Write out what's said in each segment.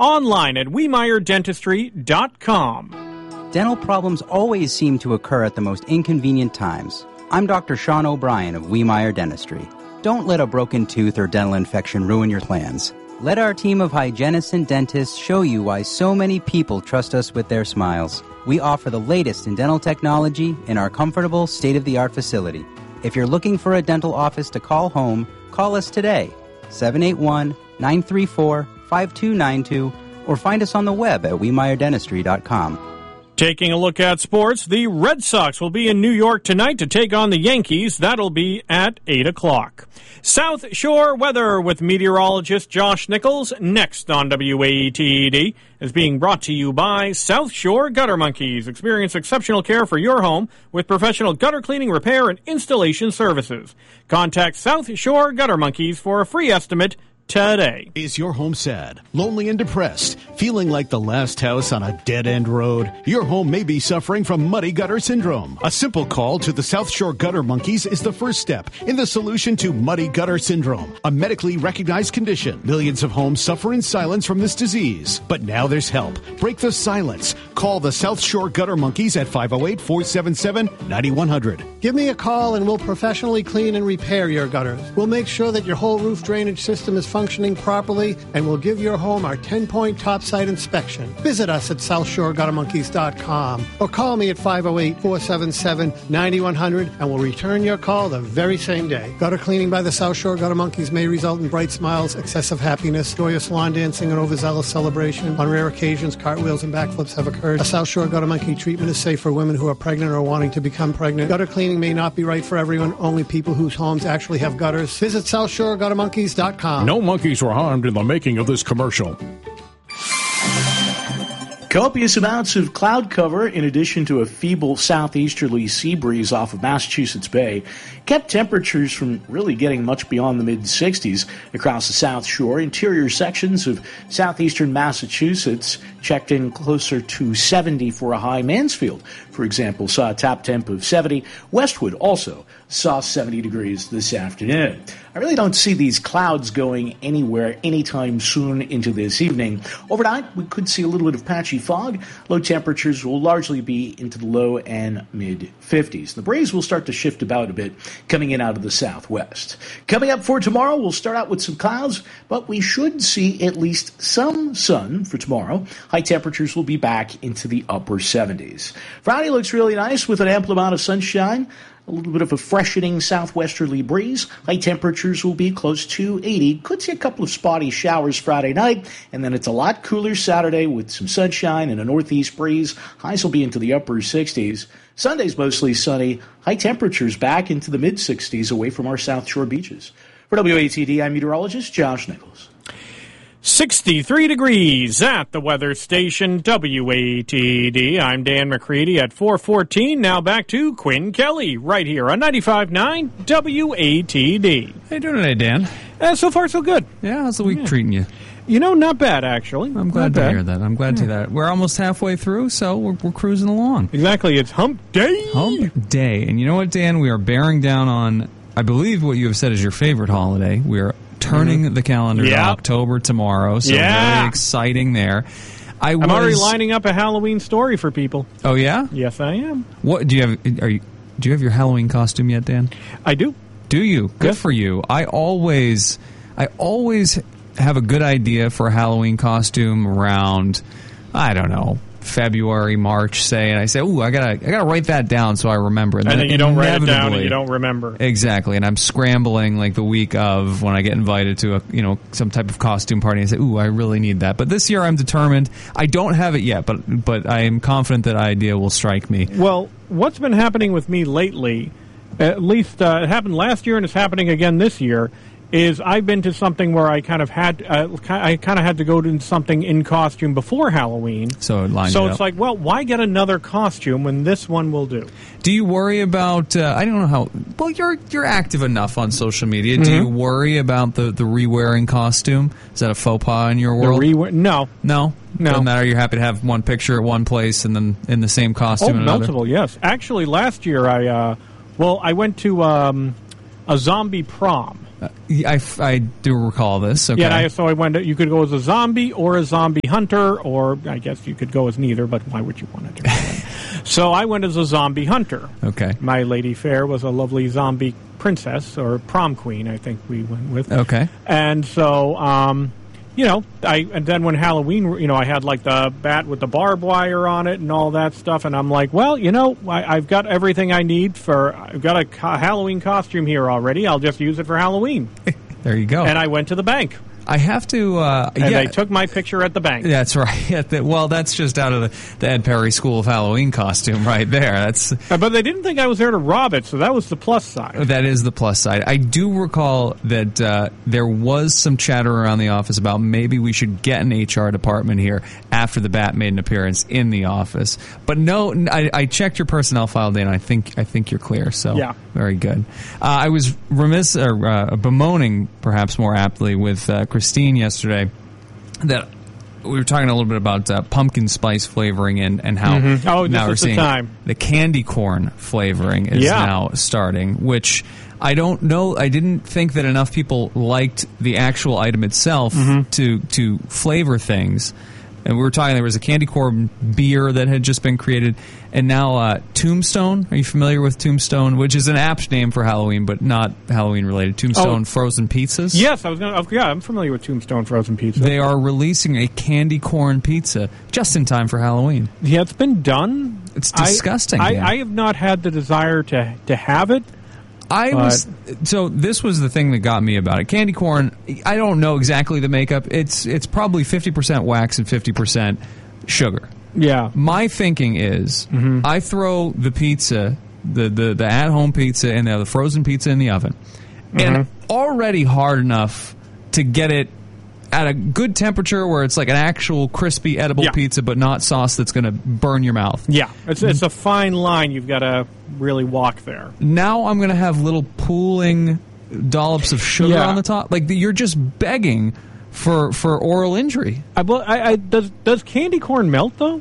online at WeMeyerDentistry.com. Dental problems always seem to occur at the most inconvenient times. I'm Dr. Sean O'Brien of Weemeyer Dentistry. Don't let a broken tooth or dental infection ruin your plans. Let our team of hygienists and dentists show you why so many people trust us with their smiles. We offer the latest in dental technology in our comfortable, state-of-the-art facility. If you're looking for a dental office to call home, call us today, 781-934-5292, or find us on the web at WeMeyerDentistry.com. Taking a look at sports, the Red Sox will be in New York tonight to take on the Yankees. That'll be at 8 o'clock. South Shore weather with meteorologist Josh Nichols next on WATD is being brought to you by South Shore Gutter Monkeys. Experience exceptional care for your home with professional gutter cleaning, repair, and installation services. Contact South Shore Gutter Monkeys for a free estimate today. Is your home sad, lonely, and depressed? Feeling like the last house on a dead-end road? Your home may be suffering from muddy gutter syndrome. A simple call to the South Shore Gutter Monkeys is the first step in the solution to muddy gutter syndrome, a medically recognized condition. Millions of homes suffer in silence from this disease. But now there's help. Break the silence. Call the South Shore Gutter Monkeys at 508-477-9100. Give me a call and we'll professionally clean and repair your gutters. We'll make sure that your whole roof drainage system is functioning properly, and we'll give your home our 10-point topside inspection. Visit us at SouthShoreGutterMonkeys.com or call me at 508-477-9100 and we'll return your call the very same day. Gutter cleaning by the South Shore Gutter Monkeys may result in bright smiles, excessive happiness, joyous lawn dancing, and overzealous celebration. On rare occasions, cartwheels and backflips have occurred. A South Shore Gutter Monkey treatment is safe for women who are pregnant or wanting to become pregnant. Gutter cleaning may not be right for everyone, only people whose homes actually have gutters. Visit SouthShoreGutterMonkeys.com. No monkeys were harmed in the making of this commercial. Copious amounts of cloud cover, in addition to a feeble southeasterly sea breeze off of Massachusetts Bay, kept temperatures from really getting much beyond the mid-60s across the South Shore. Interior sections of southeastern Massachusetts checked in closer to 70 for a high. Mansfield, for example, saw a top temp of 70. Westwood also saw 70 degrees this afternoon. I really don't see these clouds going anywhere anytime soon into this evening. Overnight, we could see a little bit of patchy fog. Low temperatures will largely be into the low and mid-50s. The breeze will start to shift about a bit coming in out of the southwest. Coming up for tomorrow, we'll start out with some clouds, but we should see at least some sun for tomorrow. High temperatures will be back into the upper 70s. Friday looks really nice with an ample amount of sunshine. A little bit of a freshening southwesterly breeze. High temperatures will be close to 80. Could see a couple of spotty showers Friday night, and then it's a lot cooler Saturday with some sunshine and a northeast breeze. Highs will be into the upper 60s. Sunday's mostly sunny. High temperatures back into the mid-60s away from our South Shore beaches. For WATD, I'm meteorologist Josh Nichols. 63 degrees at the weather station WATD. I'm Dan McCready at 4:14. Now back to Quinn Kelly right here on 95.9 WATD. How you doing today, Dan? So far, so good. Yeah, how's the week treating you? You know, not bad, actually. I'm glad to hear that. I'm glad to hear that. We're almost halfway through, so we're cruising along. Exactly. It's hump day. Hump day. And you know what, Dan? We are bearing down on, I believe what you have said is your favorite holiday. We are turning the calendar to October tomorrow, so very exciting there. I'm already lining up a Halloween story for people. Oh yeah? Yes, I am. What do you have? Do you have your Halloween costume yet, Dan? I do. Do you? Good for you. I always have a good idea for a Halloween costume around, I don't know, February, March, say, and I say, "Ooh, I gotta write that down so I remember." And then you don't write it down, and you don't remember. Exactly, and I'm scrambling like the week of when I get invited to some type of costume party. And I say, "Ooh, I really need that." But this year, I'm determined. I don't have it yet, but I am confident that idea will strike me. Well, what's been happening with me lately, at least it happened last year and it's happening again this year, is I've been to something where I kind of had to go to something in costume before Halloween. So it's like, well, why get another costume when this one will do? Do you worry about? I don't know how. Well, you're active enough on social media. Mm-hmm. Do you worry about the re-wearing costume? Is that a faux pas in your world? No. Doesn't matter. You're happy to have one picture at one place and then in the same costume. Oh, multiple. Yes. Actually, last year I went to a zombie prom. I do recall this. Okay. Yeah, so I went. You could go as a zombie or a zombie hunter, or I guess you could go as neither. But why would you want to do that? So I went as a zombie hunter. Okay. My lady fair was a lovely zombie princess or prom queen. I think we went with. Okay. And so, and then when Halloween, I had like the bat with the barbed wire on it and all that stuff, and I'm like, well, I've got everything I need I've got a Halloween costume here already. I'll just use it for Halloween. There you go. And I went to the bank. I have to... and they took my picture at the bank. That's right. Well, that's just out of the Ed Perry School of Halloween costume right there. But they didn't think I was there to rob it, so that was the plus side. That is the plus side. I do recall that there was some chatter around the office about maybe we should get an HR department here after the Bat made an appearance in the office. But no, I checked your personnel file, Dan. I think you're clear. So yeah. Very good. I was remiss, or bemoaning, perhaps more aptly, with Christine yesterday that we were talking a little bit about pumpkin spice flavoring and how now we're seeing the candy corn flavoring is now starting, which I don't know. I didn't think that enough people liked the actual item itself to flavor things. And we were talking, there was a candy corn beer that had just been created. And now Tombstone. Are you familiar with Tombstone? Which is an apt name for Halloween, but not Halloween related. Tombstone frozen pizzas? Yes, I'm familiar with Tombstone frozen pizza. They are releasing a candy corn pizza just in time for Halloween. Yeah, it's been done. It's disgusting. I have not had the desire to have it. So this was the thing that got me about it. Candy corn, I don't know exactly the makeup. It's probably 50% wax and 50% sugar. Yeah. My thinking is I throw the pizza, the at-home pizza in there, the frozen pizza in the oven, and already hard enough to get it at a good temperature where it's like an actual crispy edible pizza, but not sauce that's going to burn your mouth. Yeah, it's a fine line. You've got to really walk there. Now I'm going to have little pooling dollops of sugar on the top. Like you're just begging for oral injury. Does candy corn melt though?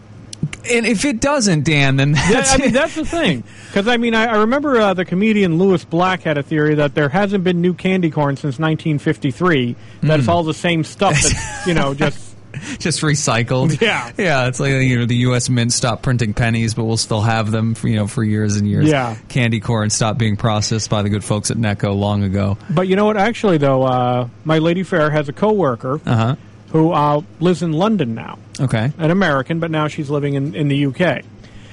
And if it doesn't, Dan, then that's that's the thing. Because I remember the comedian Louis Black had a theory that there hasn't been new candy corn since 1953. That it's all the same stuff that's just recycled. Yeah, it's like the U.S. Mint stopped printing pennies, but we'll still have them for years and years. Yeah, candy corn stopped being processed by the good folks at Necco long ago. But you know what? Actually, though, my lady fair has a coworker who lives in London now. Okay, an American, but now she's living in the UK,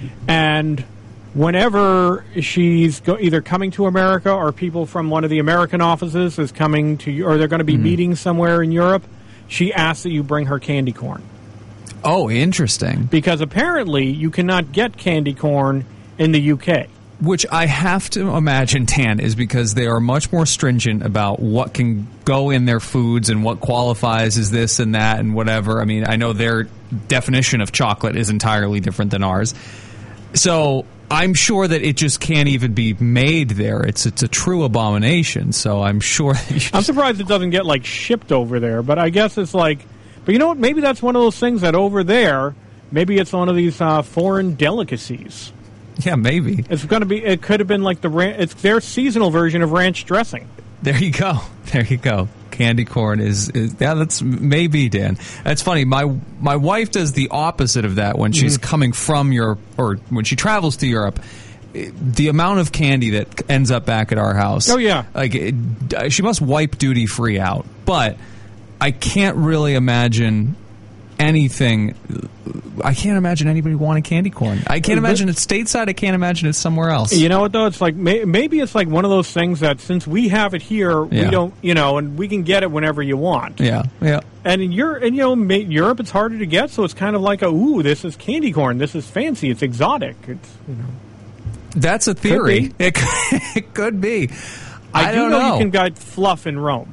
and whenever she's either coming to America or people from one of the American offices is coming to, or they're going to be meeting somewhere in Europe, she asks that you bring her candy corn. Oh, interesting. Because apparently you cannot get candy corn in the UK. Which I have to imagine, Dan, is because they are much more stringent about what can go in their foods and what qualifies as this and that and whatever. I mean, I know their definition of chocolate is entirely different than ours. So I'm sure that it just can't even be made there. It's a true abomination. So I'm sure. I'm surprised it doesn't get shipped over there. But I guess it's but you know what? Maybe that's one of those things that over there, maybe it's one of these foreign delicacies. Yeah, maybe it's going to be. It could have been it's their seasonal version of ranch dressing. There you go. There you go. Candy corn is that's maybe, Dan. That's funny. My wife does the opposite of that when she's coming from Europe or when she travels to Europe. The amount of candy that ends up back at our house. Oh yeah. She must wipe duty free out. But I can't really imagine anything. I can't imagine anybody wanting candy corn. I can't imagine it stateside. I can't imagine it somewhere else. You know what, though? It's maybe it's one of those things that since we have it here, we don't, and we can get it whenever you want. Yeah, yeah. And in Europe, it's harder to get, so it's kind of like this is candy corn. This is fancy. It's exotic. It's, That's a theory. It could be. I do know you can get fluff in Rome.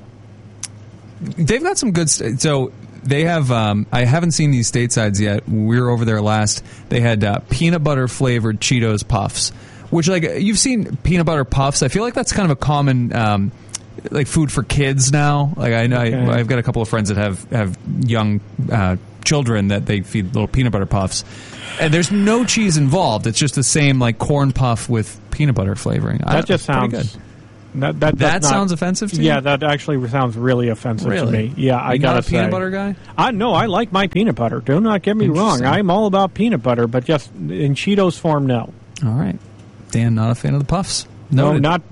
They've got some good... So... They have, I haven't seen these statesides yet. We were over there last. They had peanut butter flavored Cheetos Puffs, which, you've seen peanut butter puffs. I feel like that's kind of a common, food for kids now. I know I've got a couple of friends that have young children that they feed little peanut butter puffs. And there's no cheese involved. It's just the same, corn puff with peanut butter flavoring. That just sounds... good. That sounds offensive to you? Yeah, that actually sounds really offensive to me. Yeah, I gotta say. Not a peanut butter guy? No, I like my peanut butter. Do not get me wrong. I'm all about peanut butter, but just in Cheetos form, no. All right. Dan, not a fan of the Puffs? No, and not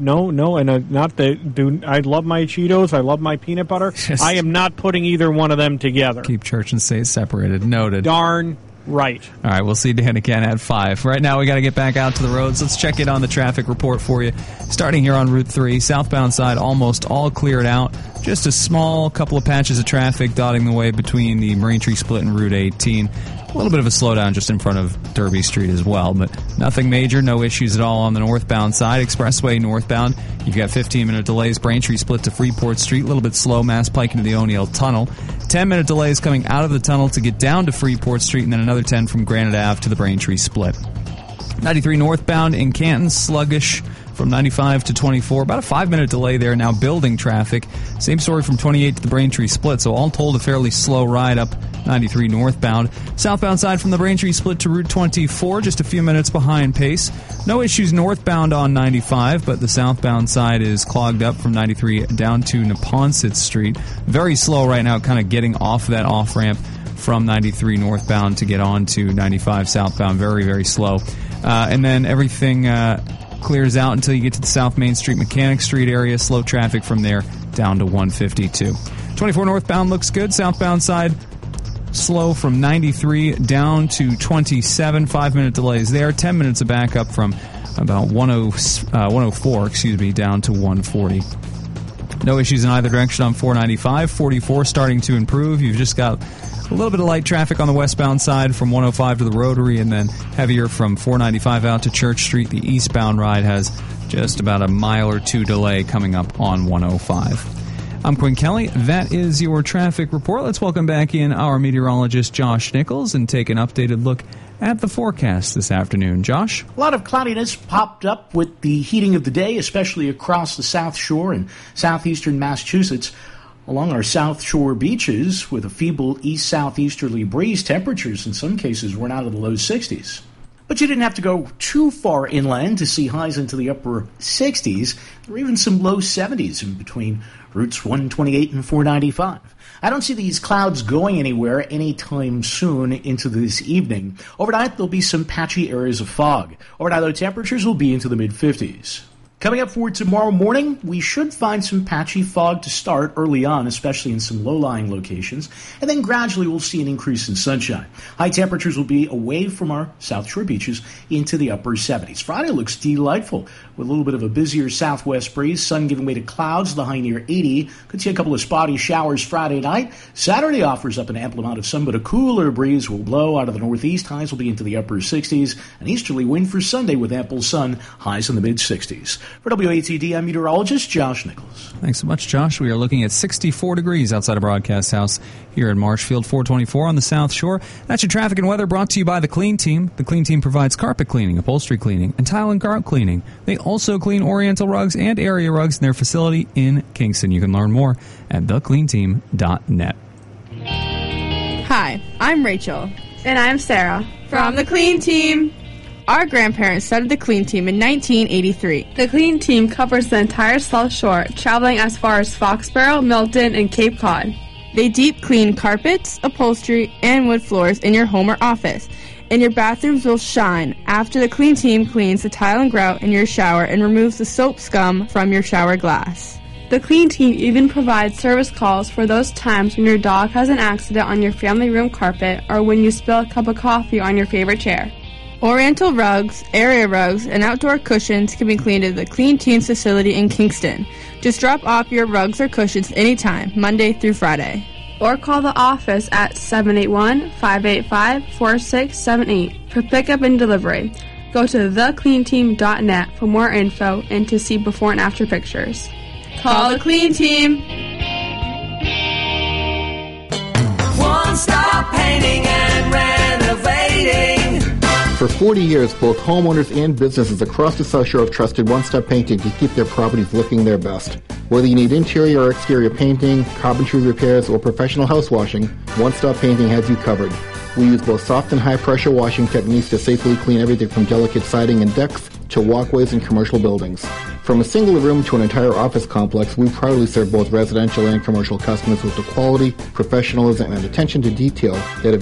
the. I love my Cheetos. I love my peanut butter. I am not putting either one of them together. Keep church and state separated. Noted. Darn right. All right, we'll see Dan again at 5. Right now, we got to get back out to the roads. Let's check in on the traffic report for you. Starting here on Route 3, southbound side almost all cleared out. Just a small couple of patches of traffic dotting the way between the Braintree Split and Route 18. A little bit of a slowdown just in front of Derby Street as well, but nothing major, no issues at all on the northbound side. Expressway northbound, you've got 15-minute delays. Braintree Split to Freeport Street, a little bit slow. Mass Pike into the O'Neill Tunnel. 10-minute delays coming out of the tunnel to get down to Freeport Street, and then another 10 from Granite Ave to the Braintree Split. 93 northbound in Canton, sluggish from 95 to 24. About a 5-minute delay there, now building traffic. Same story from 28 to the Braintree Split, so all told a fairly slow ride up 93 northbound. Southbound side from the Braintree Split to Route 24, just a few minutes behind pace. No issues northbound on 95, but the southbound side is clogged up from 93 down to Neponset Street. Very slow right now, kind of getting off that off-ramp from 93 northbound to get on to 95 southbound. Very, very slow. And then everything clears out until you get to the South Main Street, Mechanic Street area. Slow traffic from there down to 152. 24 northbound looks good. Southbound side slow from 93 down to 27. 5-minute delays there. 10 minutes of backup from about 104, down to 140. No issues in either direction on 495. 44 starting to improve. You've just got a little bit of light traffic on the westbound side from 105 to the Rotary, and then heavier from 495 out to Church Street. The eastbound ride has just about a mile or two delay coming up on 105. I'm Quinn Kelly. That is your traffic report. Let's welcome back in our meteorologist, Josh Nichols, and take an updated look at the forecast this afternoon. Josh? A lot of cloudiness popped up with the heating of the day, especially across the South Shore and southeastern Massachusetts. Along our South Shore beaches, with a feeble east-southeasterly breeze, temperatures in some cases were out of the low 60s. But you didn't have to go too far inland to see highs into the upper 60s, or even some low 70s in between routes 128 and 495. I don't see these clouds going anywhere anytime soon into this evening. Overnight, there'll be some patchy areas of fog. Overnight, low temperatures will be into the mid-50s. Coming up for tomorrow morning, we should find some patchy fog to start early on, especially in some low-lying locations, and then gradually we'll see an increase in sunshine. High temperatures will be away from our South Shore beaches into the upper 70s. Friday looks delightful with a little bit of a busier southwest breeze, sun giving way to clouds, the high near 80. Could see a couple of spotty showers Friday night. Saturday offers up an ample amount of sun, but a cooler breeze will blow out of the northeast. Highs will be into the upper 60s. An easterly wind for Sunday with ample sun, highs in the mid-60s. For WATD, I'm meteorologist Josh Nichols. Thanks so much, Josh. We are looking at 64 degrees outside of Broadcast House here in Marshfield, 424 on the South Shore. That's your traffic and weather brought to you by The Clean Team. The Clean Team provides carpet cleaning, upholstery cleaning, and tile and grout cleaning. They also clean Oriental rugs and area rugs in their facility in Kingston. You can learn more at thecleanteam.net. Hi, I'm Rachel. And I'm Sarah. From The Clean Team. Our grandparents started the Clean Team in 1983. The Clean Team covers the entire South Shore, traveling as far as Foxborough, Milton, and Cape Cod. They deep clean carpets, upholstery, and wood floors in your home or office, and your bathrooms will shine after the Clean Team cleans the tile and grout in your shower and removes the soap scum from your shower glass. The Clean Team even provides service calls for those times when your dog has an accident on your family room carpet or when you spill a cup of coffee on your favorite chair. Oriental rugs, area rugs, and outdoor cushions can be cleaned at the Clean Team's facility in Kingston. Just drop off your rugs or cushions anytime, Monday through Friday. Or call the office at 781-585-4678 for pickup and delivery. Go to thecleanteam.net for more info and to see before and after pictures. Call the Clean Team. One Stop Painting and Renovating. For 40 years, both homeowners and businesses across the South Shore have trusted One Stop Painting to keep their properties looking their best. Whether you need interior or exterior painting, carpentry repairs, or professional house washing, One Stop Painting has you covered. We use both soft and high-pressure washing techniques to safely clean everything from delicate siding and decks to walkways and commercial buildings. From a single room to an entire office complex, we proudly serve both residential and commercial customers with the quality, professionalism, and attention to detail that have